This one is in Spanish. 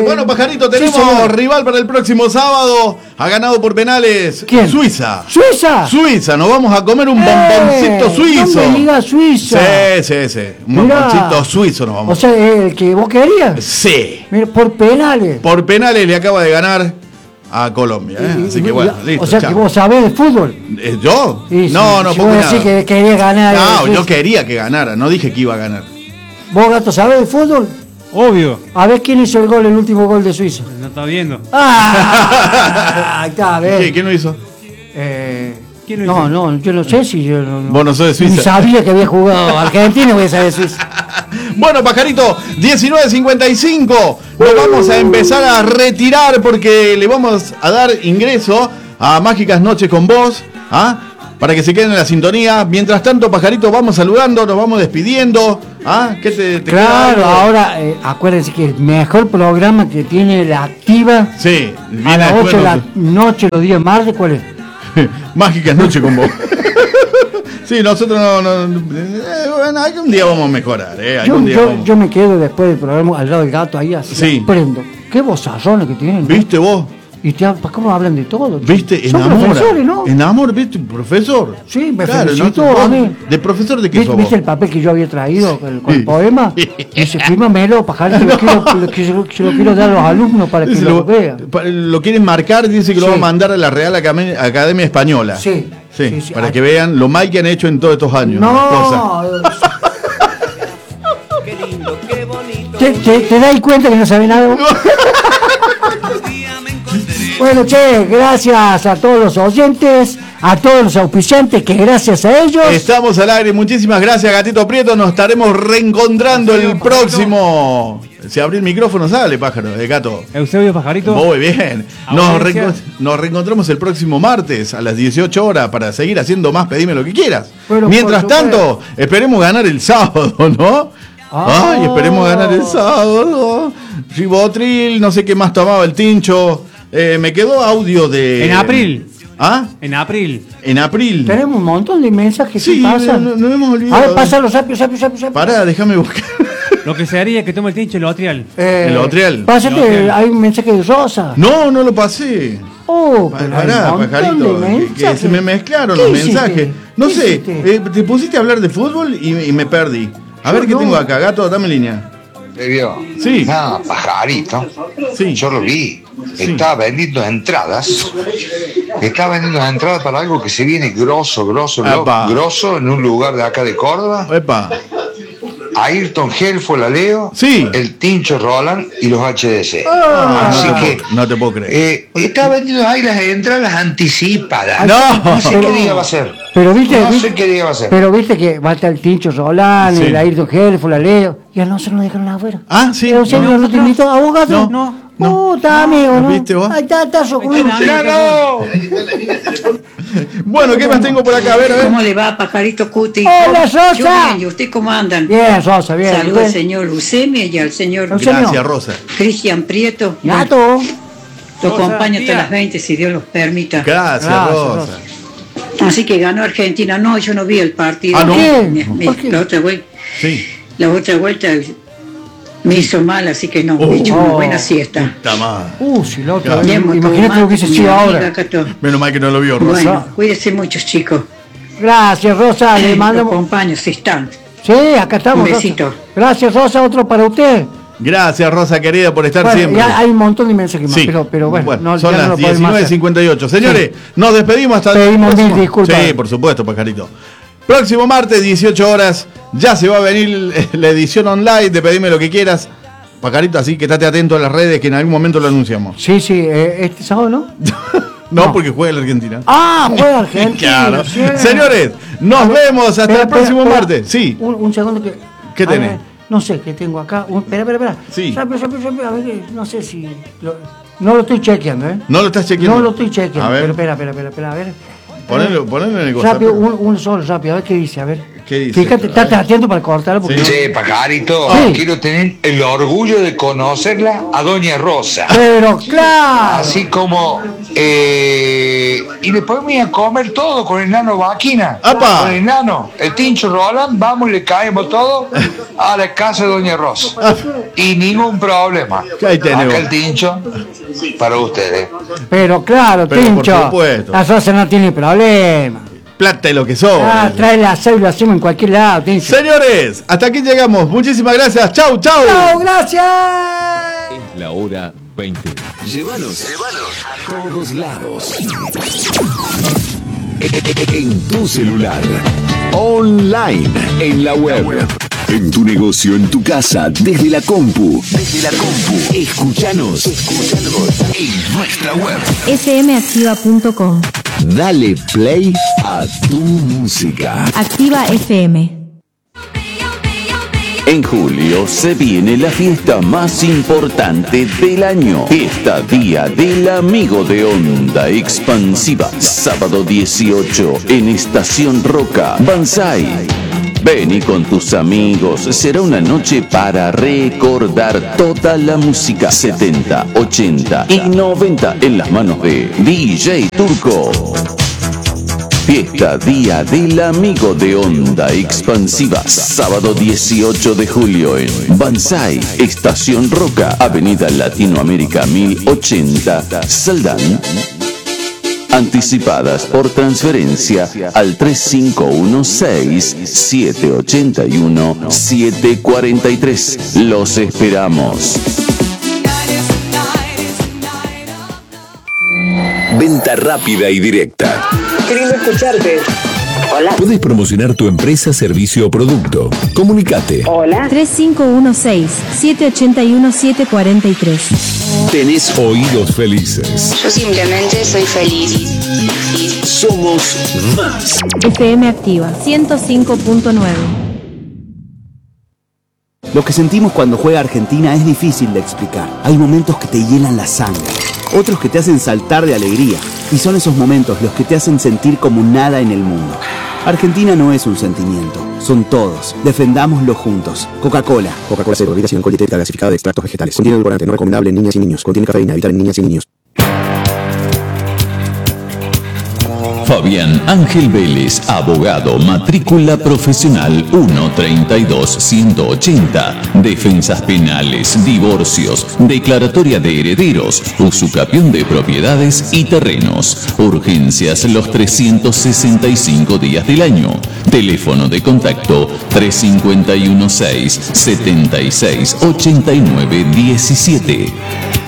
Bueno, Pajarito, tenemos rival para el próximo sábado. Ha ganado por penales. ¿Quién? Suiza. ¿Suiza? Suiza, nos vamos a comer un bomboncito suizo. No me digas Suiza. Sí. Un bomboncito suizo nos vamos. O sea, el que vos querías. Sí. Mira, por penales. Por penales le acaba de ganar a Colombia. Así que bueno, listo. O sea, chao. que vos sabés de fútbol. ¿Yo? Sí, no, si pongo vos nada. decís que querías ganar. No, yo quería que ganara, no dije que iba a ganar. ¿Vos, Gato, sabés de fútbol? Obvio. A ver quién hizo el último gol de Suiza. No está viendo. Ahí está, a ver. ¿Quién lo hizo? ¿Quién lo hizo? No, yo no sé si yo no. Vos no sos de Suiza. Ni sabía que había jugado Argentina, voy a saber de Suiza. Bueno, Pajarito, 19:55. Nos vamos a empezar a retirar porque le vamos a dar ingreso a Mágicas Noches con Vos. Para que se queden en la sintonía. Mientras tanto, Pajarito, vamos saludando, nos vamos despidiendo. ¿Qué te Claro, queda? ahora acuérdense que el mejor programa que tiene la Activa Sí, a las 8 de la noche, los días martes, ¿cuál es? Mágicas Noches con Vos. Sí, nosotros bueno, algún día vamos a mejorar. Yo me quedo después del programa al lado del Gato ahí así. Sí. Aprendo. Qué vozarrones que tienen. ¿no? ¿Viste vos? Y ¿cómo hablan de todo? ¿Viste? Son profesores, ¿no? Enamora, ¿viste? Profesor. Sí, me Claro, felicito ¿no? a mí. ¿De profesor de qué sos ¿Viste vos? el papel que yo había traído con el poema? Dice, fírmamelo, Pajarito, se lo quiero dar a los alumnos para que lo vean. Lo quieren marcar, dice que lo va a mandar a la Real Academia Española. Sí. Para que vean lo mal que han hecho en todos estos años. No. Qué lindo, qué bonito. ¿Te das cuenta que no sabe nada? Bueno, gracias a todos los oyentes, a todos los auspiciantes, que gracias a ellos... Estamos al aire, muchísimas gracias, Gatito Prieto, nos estaremos reencontrando el próximo... Si abrí el micrófono sale, pájaro, el gato. Eusebio Pajarito. Muy bien. Nos reencontramos el próximo martes a las 18 horas para seguir haciendo más Pedime lo que quieras. Bueno, mientras tanto, esperemos ganar el sábado, ¿no? Ay, esperemos ganar el sábado. Ribotril, no sé qué más tomaba el Tincho. Me quedó audio de... En abril. En abril. Tenemos un montón de mensajes que pasan. No hemos olvidado. A ver, pásalo, rápido. Pará, déjame buscar. Lo que se haría es que tome el Tincho el Otrial. El Otrial. Pásate, hay un mensaje de Rosa. No lo pasé. Pará, Pajarito, que se me mezclaron los mensajes. No sé, te pusiste a hablar de fútbol y me perdí. A ver qué tengo acá, Gato, dame línea. ¿Te vio? Sí. No, Pajarito. Sí. Yo lo vi. Estaba vendiendo entradas. Estaba vendiendo entradas para algo que se viene grosso en un lugar de acá de Córdoba. Epa. Ayrton Hell fue la Leo, el Tincho Roland y los HDC. Así que no te puedo creer. estaba vendiendo ahí las entradas anticipadas. No sé qué día va a ser. Pero viste, no sé qué día va a ser. Pero viste que va a estar el Tincho Roland, el Ayrton Hell, fue la Leo. Y a nosotros nos dejaron afuera. Sí. ¿No te invitó a vos, Gato? No. Está amigo, ¿no? ¿Viste vos? Ahí está su ¡Claro! Bueno, ¿qué más tengo por acá? A ver. ¿Cómo le va, Pajarito Cuti? ¡Hola, Rosa! Yo bien, ¿y usted cómo andan? Bien, Rosa, bien. Saludos al señor Lucemia y al señor... Gracias, Rosa. Cristian Prieto. Gato. Lo acompaño hasta las 20, si Dios los permita. Gracias, Rosa. Así que ganó Argentina. No, yo no vi el partido. ¿No? ¿Por qué? La otra vuelta me hizo mal, así que no. Me echó una buena siesta. Puta madre. Si la otra vez. Imagínate lo que hubiese sido ahora. Menos mal que no lo vio, Rosa. Bueno, cuídense muchos, chicos. Gracias, Rosa. Le mandamos... Los acompaño, si están. Sí, acá estamos. Un besito. Rosa. Gracias, Rosa. Otro para usted. Gracias, Rosa querida, por estar siempre. Ya hay un montón de mensajes más, pero bueno, son las 19:58. Señores, nos despedimos hasta Pedimos mil disculpas. Sí, por supuesto, Pajarito. Próximo martes, 18 horas, ya se va a venir la edición online de Pedime lo que quieras. Pajarito, así que estate atento a las redes que en algún momento lo anunciamos. Sí, este sábado, ¿no? No, porque juega la Argentina. Juega Argentina. Claro. Sí. Señores, nos vemos hasta el próximo martes. Sí. Un segundo que... ¿Qué tenés? No sé, ¿qué tengo acá? Espera. Sí. Rápido, a ver, no sé si... no lo estoy chequeando, ¿eh? ¿No lo estás chequeando? No lo estoy chequeando. A ver. Pero espera, a ver. Ponelo en el costado. Rápido, uno solo, rápido, a ver qué dice, a ver. ¿Qué dice? Fíjate, estate atento para cortarlo. Porque Che, Pajarito, Sí. quiero tener el orgullo de conocerla a Doña Rosa. Pero claro. Así como y después me iba a comer todo con el nano Vaquina. ¡Apa! Con el nano, el Tincho Roland, vamos y le caemos todo a la casa de Doña Rosa. Y ningún problema. Ahí tenemos. Acá el Tincho para ustedes. Pero claro, Pero por Tincho. supuesto. La Rosa no tiene problema. Plata de lo que son. Trae la cédula, lo hacemos en cualquier lado, Tincho. Señores, hasta aquí llegamos. Muchísimas gracias. Chau, chau. ¡Chao, gracias! La hora 20. Llévanos a todos lados. En tu celular. Online. En la web. En tu negocio, en tu casa, desde la compu. Escúchanos en nuestra web. fmactiva.com. Dale play a tu música. Activa FM. En julio se viene la fiesta más importante del año. Fiesta Día del Amigo de Onda Expansiva. Sábado 18 en Estación Roca, Banzai. Ven y con tus amigos, será una noche para recordar toda la música 70, 80 y 90 en las manos de DJ Turco. Fiesta Día del Amigo de Onda Expansiva, sábado 18 de julio en Banzai, Estación Roca, Avenida Latinoamérica 1080, Saldán. Anticipadas por transferencia al 3516-781-743. Los esperamos. Venta rápida y directa. Qué lindo escucharte. Hola. Puedes promocionar tu empresa, servicio o producto. Comunicate. Hola. 3516-781-743. Tenés oídos felices. Yo simplemente soy feliz. Somos más. FM Activa 105.9. Lo que sentimos cuando juega Argentina es difícil de explicar. Hay momentos que te hielan la sangre, otros que te hacen saltar de alegría. Y son esos momentos los que te hacen sentir como nada en el mundo. Argentina no es un sentimiento, son todos. Defendámoslo juntos. Coca-Cola. Coca-Cola cero, bebida sin alcohol, dietética gasificada de extractos vegetales. Contiene edulcorante, no recomendable en niñas y niños. Contiene cafeína, evitar en niñas y niños. Fabián Ángel Vélez, abogado, matrícula profesional 132-180. Defensas penales, divorcios, declaratoria de herederos, usucapión de propiedades y terrenos. Urgencias los 365 días del año. Teléfono de contacto 3516-768917.